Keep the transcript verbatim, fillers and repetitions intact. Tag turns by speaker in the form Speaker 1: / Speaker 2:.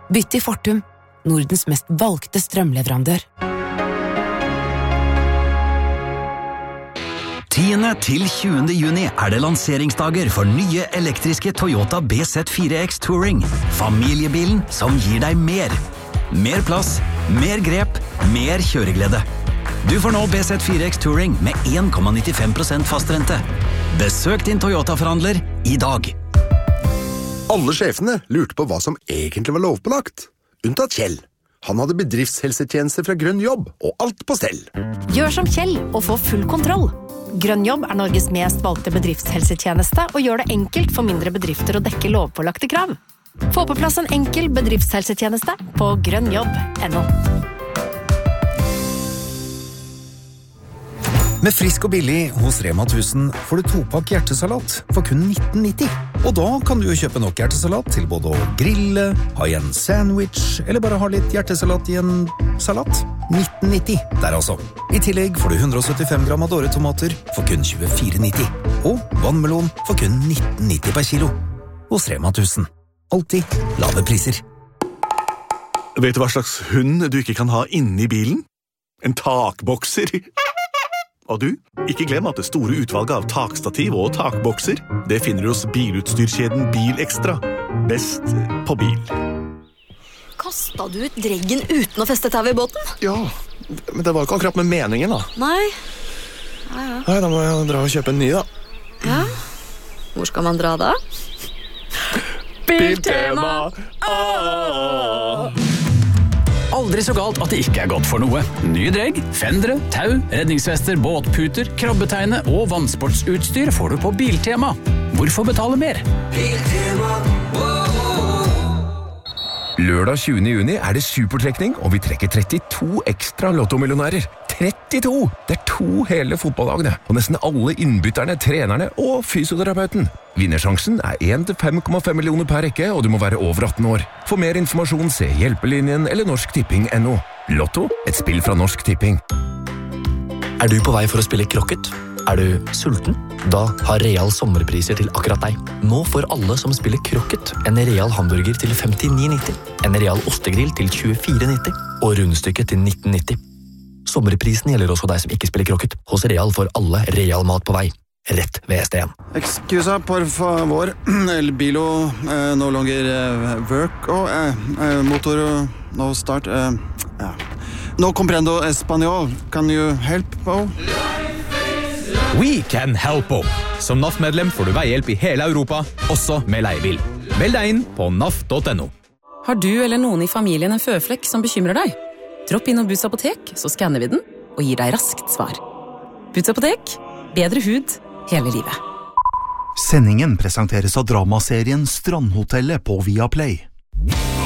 Speaker 1: Bytt til Fortum, Nordens mest valgte strømleverandør.
Speaker 2: tiende til tjuende juni er det lanseringsdager for nye elektriske Toyota B Z fire X Touring. Familiebilen som gir deg mer. Mer plass, mer grep, mer kjøreglede. Du får nå B Z fire X Touring med en komma nittifem prosent fastrente. Besøk din Toyota-forhandler i dag.
Speaker 3: Alle sjefene lurte på hva som egentlig var lovpålagt. Unntatt Kjell. Han hadde bedriftshelsetjenester fra Grønn Jobb, og alt på stell.
Speaker 4: Gjør som Kjell og få full kontroll. Grønn Jobb er Norges mest valgte bedriftshelsetjeneste og gjør det enkelt for mindre bedrifter å dekke lovpålagte krav. Få på plass en enkel bedriftshelsetjeneste på grønnjobb punktum no.
Speaker 5: Med frisk og billig hos Rema tusen får du topakk hjertesalat for kun nitten nitti. Og da kan du jo kjøpe nok hjertesalat til både å grille, ha i en sandwich, eller bare ha litt hjertesalat i en salat. nitten nitti der altså. I tillegg får du hundre og syttifem gram Adore-tomater for kun tjuefire nitti. Og vannmelon for kun nitten nitti per kilo. Hos Rema tusen. Alltid lave priser.
Speaker 6: Vet du hva slags hund du ikke kan ha inne i bilen? En takbokser. Og du, ikke glem at det store utvalget av takstativ og takbokser, det finner du hos bilutstyrkjeden Bilekstra. Best på bil.
Speaker 7: Kastet du ut dreggen uten å feste tau i båten?
Speaker 8: Ja, men det var ikke akkurat med meningen da.
Speaker 7: Nei. Ja, ja.
Speaker 8: Nei, da må jeg dra og kjøpe en ny da.
Speaker 7: Ja. Hvor skal man dra da?
Speaker 8: Biltema! Ah!
Speaker 9: Aldri så galt at det ikke er godt for noe. Nye dregg, fendere, tau, redningsvester, båtputer, krabbeteine og vannsportsutstyr får du på Biltema. Hvorfor betale mer?
Speaker 10: Biltema.
Speaker 11: Lørdag tjuende juni er det supertrekning, og vi trekker trettito ekstra lottomillionærer. trettito! Det er to hele fotballdagene, og nesten alle innbytterne, trenerne og fysioterapeuten. Vinnersjansen er en til fem komma fem millioner per rekke, og du må være over atten år. For mer informasjon, se Hjelpelinjen eller Norsk Tipping punktum no. Lotto, et spill fra Norsk Tipping.
Speaker 12: Er du på vei for å spille krokket? Er du sulten? Da har Real sommerpriser til akkurat deg. Nå får alle som spiller krokket en Real hamburger til femtini nitti, en Real ostegrill til tjuefire nitti og rundstykket til nitten nitti. Sommerprisen gjelder også deg som ikke spiller krokket. Hos Real får alle Real mat på vei. Rett ved S D N.
Speaker 13: Excusa, por favor. El bilo eh, no longer eh, work. Oh, eh, eh, motor no start. Eh, ja. No comprendo español. Can you help? Oh?
Speaker 14: We can help. Som N A F-medlem får du veihjelp i hele Europa, også med leiebil. Meld deg inn på N A F punktum no.
Speaker 15: Har du eller noen i familien en føflekk som bekymrer deg? Dropp inn og Boots apotek, så skanner vi den og gir deg raskt svar. Boots apotek, bedre hud hele livet.
Speaker 16: Sendingen presenteres av dramaserien Strandhotellet på Viaplay.